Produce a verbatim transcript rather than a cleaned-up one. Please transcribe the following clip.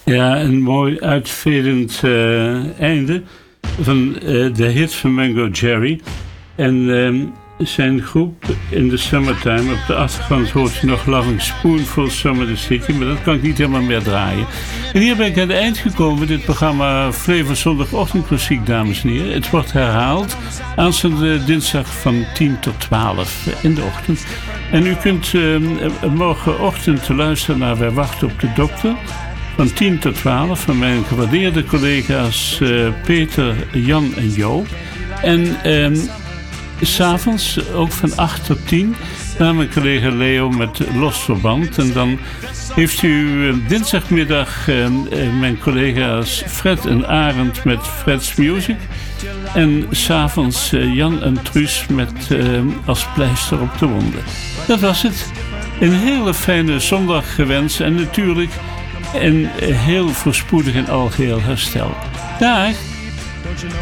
Ja, een mooi uitvedend uh, einde van uh, de hit van Mango Jerry. En uh, zijn groep in de Summertime. Op de achtergrond hoort je nog Loving Spoonful Summer the City, maar dat kan ik niet helemaal meer draaien. En hier ben ik aan het eind gekomen. Dit programma Flevo Zondagochtend Klassiek, dames en heren. Het wordt herhaald aanstaande dinsdag van tien tot twaalf in de ochtend. En u kunt uh, morgenochtend luisteren naar Wij wachten op de dokter. Van tien tot twaalf van mijn gewaardeerde collega's uh, Peter, Jan en Joop. En uh, s'avonds ook van acht tot tien naar mijn collega Leo met Los Verband. En dan heeft u uh, dinsdagmiddag uh, uh, mijn collega's Fred en Arend met Fred's Music. En s'avonds uh, Jan en Truus met uh, als pleister op de wonden. Dat was het. Een hele fijne zondag gewenst en natuurlijk een heel voorspoedig en algeheel herstel. Dag!